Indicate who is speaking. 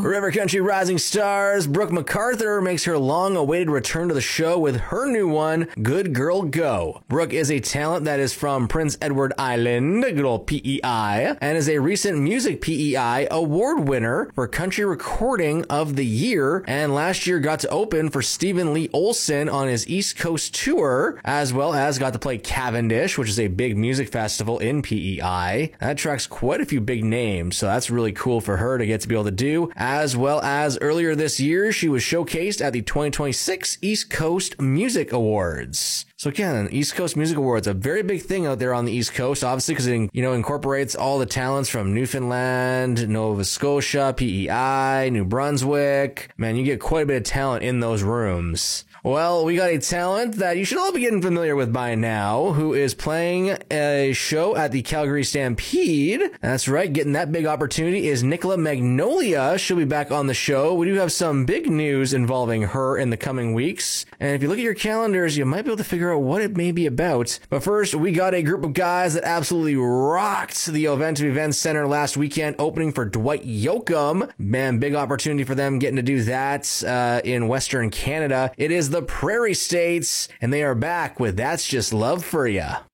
Speaker 1: River Country Rising Stars, Brooke MacArthur makes her long-awaited return to the show with her new one, Good Girl Go. Brooke is a talent that is from Prince Edward Island, good old PEI, and is a recent Music PEI award winner for Country Recording of the Year, and last year got to open for Stephen Lee Olsen on his East Coast tour, as well as got to play Cavendish, which is a big music festival in PEI. That attracts quite a few big names, so that's really cool for her to get to be able to do, as well as earlier this year, she was showcased at the 2026 East Coast Music Awards. So again, East Coast Music Awards, a very big thing out there on the East Coast, obviously, because it, incorporates all the talents from Newfoundland, Nova Scotia, PEI, New Brunswick. Man, you get quite a bit of talent in those rooms. Well, we got a talent that you should all be getting familiar with by now, who is playing a show at the Calgary Stampede. That's right, getting that big opportunity is Nicola Magnolia. She'll be back on the show. We do have some big news involving her in the coming weeks. And if you look at your calendars, you might be able to figure out what it may be about. But first, we got a group of guys that absolutely rocked the Oventum Events Center last weekend, opening for Dwight Yoakam. Man, big opportunity for them getting to do that in Western Canada. It is the Prairie States, and they are back with That's Just Love for Ya.